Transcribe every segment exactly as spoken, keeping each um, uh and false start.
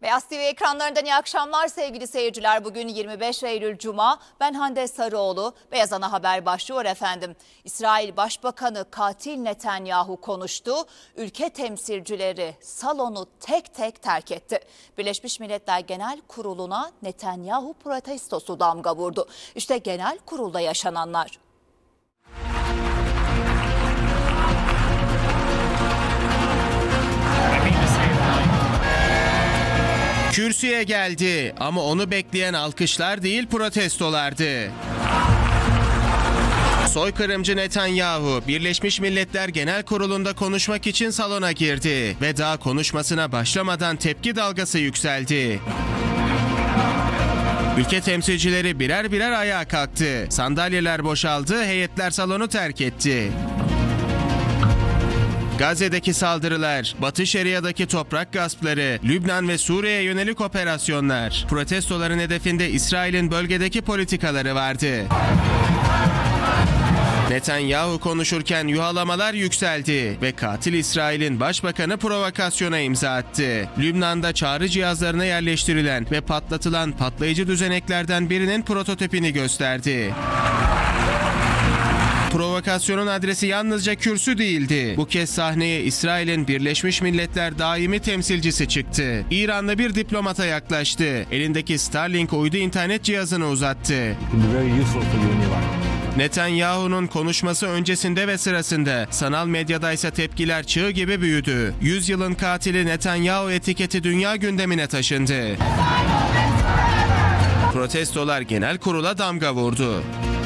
Beyaz T V ekranlarından iyi akşamlar sevgili seyirciler. Bugün yirmi beş Eylül Cuma. Ben Hande Sarıoğlu. Beyaz Ana Haber başlıyor efendim. İsrail Başbakanı katil Netanyahu konuştu. Ülke temsilcileri salonu tek tek terk etti. Birleşmiş Milletler Genel Kurulu'na Netanyahu protestosu damga vurdu. İşte genel kurulda yaşananlar. Kürsüye geldi ama onu bekleyen alkışlar değil protestolardı. Soykırımcı Netanyahu, Birleşmiş Milletler Genel Kurulu'nda konuşmak için salona girdi ve daha konuşmasına başlamadan tepki dalgası yükseldi. Ülke temsilcileri birer birer ayağa kalktı. Sandalyeler boşaldı, heyetler salonu terk etti. Gazze'deki saldırılar, Batı Şeria'daki toprak gaspları, Lübnan ve Suriye'ye yönelik operasyonlar, protestoların hedefinde İsrail'in bölgedeki politikaları vardı. Netanyahu konuşurken yuhalamalar yükseldi ve katil İsrail'in başbakanı provokasyona imza attı. Lübnan'da çağrı cihazlarına yerleştirilen ve patlatılan patlayıcı düzeneklerden birinin prototipini gösterdi. Provokasyonun adresi yalnızca kürsü değildi. Bu kez sahneye İsrail'in Birleşmiş Milletler daimi temsilcisi çıktı. İranlı bir diplomata yaklaştı. Elindeki Starlink uydu internet cihazını uzattı. Netanyahu'nun konuşması öncesinde ve sırasında, sanal medyada ise tepkiler çığ gibi büyüdü. Yüzyılın katili Netanyahu etiketi dünya gündemine taşındı. Protestolar genel kurula damga vurdu.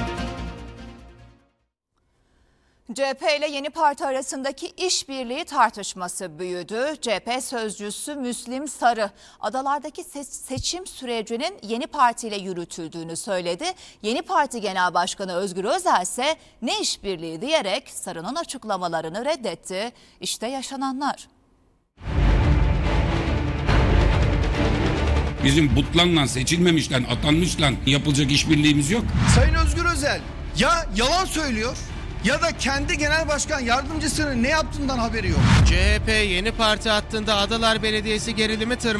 C H P ile yeni parti arasındaki işbirliği tartışması büyüdü. C H P sözcüsü Müslim Sarı, adalardaki se- seçim sürecinin yeni partiyle yürütüldüğünü söyledi. Yeni Parti Genel Başkanı Özgür Özel ise ne işbirliği diyerek Sarı'nın açıklamalarını reddetti. İşte yaşananlar. Bizim butlanla, seçilmemişle, atanmışla yapılacak işbirliğimiz yok. Sayın Özgür Özel ya yalan söylüyor ya da kendi genel başkan yardımcısının ne yaptığından haberi yok. C H P yeni parti hattında Adalar Belediyesi gerilimi tırmandı.